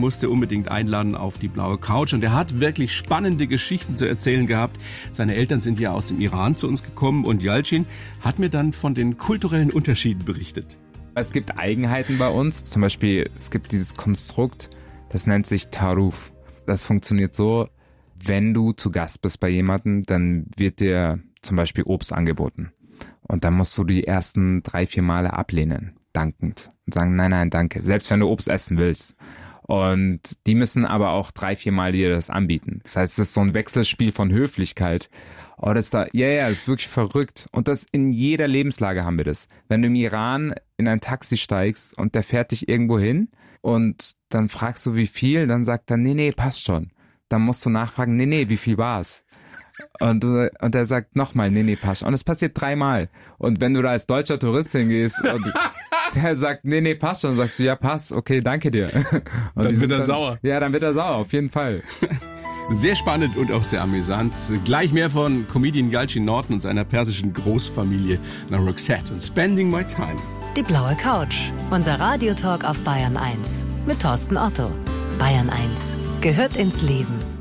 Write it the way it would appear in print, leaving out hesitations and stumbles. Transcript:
musste unbedingt einladen auf die blaue Couch. Und er hat wirklich spannende Geschichten zu erzählen gehabt. Seine Eltern sind ja aus dem Iran zu uns gekommen und Yalcin hat mir dann von den kulturellen Unterschieden berichtet. Es gibt Eigenheiten bei uns. Zum Beispiel, es gibt dieses Konstrukt, das nennt sich Taruf. Das funktioniert so, wenn du zu Gast bist bei jemandem, dann wird dir zum Beispiel Obst angeboten. Und dann musst du die ersten 3-4 Male ablehnen, dankend. Und sagen, nein, danke. Selbst wenn du Obst essen willst. Und die müssen aber auch 3-4 Mal dir das anbieten. Das heißt, es ist so ein Wechselspiel von Höflichkeit. Oh, das ist das ist wirklich verrückt. Und das in jeder Lebenslage haben wir das. Wenn du im Iran in ein Taxi steigst und der fährt dich irgendwo hin und dann fragst du, wie viel, dann sagt er, nee, passt schon. Dann musst du nachfragen, nee, wie viel war's? Und er sagt nochmal, nee, passt schon. Und es passiert 3 Mal. Und wenn du da als deutscher Tourist hingehst und der sagt, nee, passt schon, sagst du, ja, passt, okay, danke dir. Und dann wird er sauer. Ja, dann wird er sauer, auf jeden Fall. Sehr spannend und auch sehr amüsant. Gleich mehr von Comedian Yalcin Norton und seiner persischen Großfamilie nach Roxette und Spending My Time. Die blaue Couch, unser Radiotalk auf Bayern 1 mit Thorsten Otto. Bayern 1 gehört ins Leben.